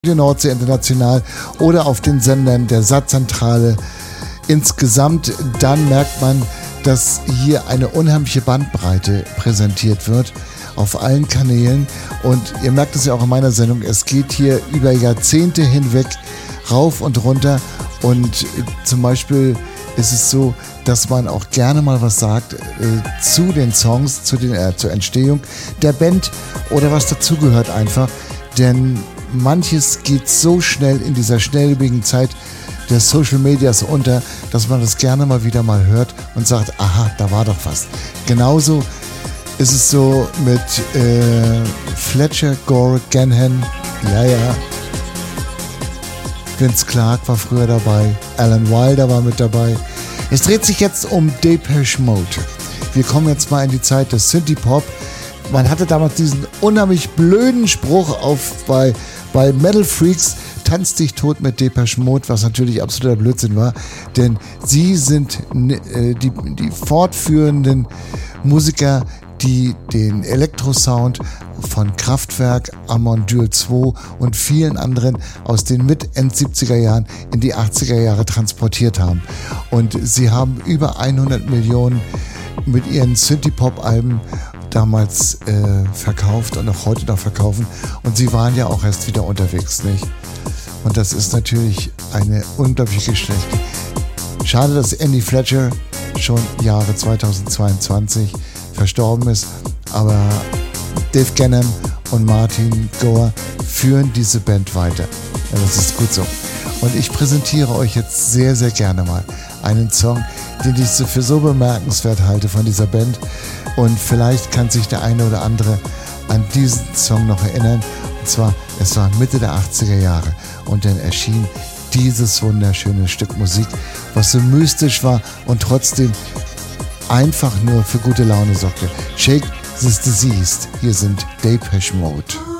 Radio Nordsee International oder auf den Sendern der Satzzentrale insgesamt, dann merkt man, dass hier eine unheimliche Bandbreite präsentiert wird auf allen Kanälen. Und ihr merkt es ja auch in meiner Sendung, es geht hier über Jahrzehnte hinweg rauf und runter. Und zum Beispiel ist es so, dass man auch gerne mal was sagt zu den Songs, zur Entstehung der Band oder was dazugehört einfach. Denn manches geht so schnell in dieser schnelllebigen Zeit der Social Medias unter, dass man das gerne mal wieder mal hört und sagt, aha, da war doch was. Genauso ist es so mit Fletcher, Gore, Ganhan, ja. Vince Clarke war früher dabei, Alan Wilder war mit dabei. Es dreht sich jetzt um Depeche Mode. Wir kommen jetzt mal in die Zeit des Synthie-Pop. Man hatte damals diesen unheimlich blöden Spruch bei Metal Freaks, tanz dich tot mit Depeche Mode, was natürlich absoluter Blödsinn war, denn sie sind die fortführenden Musiker, die den Elektrosound von Kraftwerk, Amondyl 2 und vielen anderen aus den End-70er Jahren in die 80er Jahre transportiert haben. Und sie haben über 100 Millionen mit ihren Synthie-Pop-Alben damals verkauft und auch heute noch verkaufen. Und sie waren ja auch erst wieder unterwegs, nicht? Und das ist natürlich eine unglaubliche Geschichte. Schade, dass Andy Fletcher schon Jahre 2022 verstorben ist, aber Dave Ganhan und Martin Gore führen diese Band weiter. Ja, das ist gut so. Und ich präsentiere euch jetzt sehr, sehr gerne mal einen Song, den ich für so bemerkenswert halte von dieser Band. Und vielleicht kann sich der eine oder andere an diesen Song noch erinnern. Und zwar, es war Mitte der 80er Jahre und dann erschien dieses wunderschöne Stück Musik, was so mystisch war und trotzdem einfach nur für gute Laune sorgte. Shake This Disease. Hier sind Depeche Mode.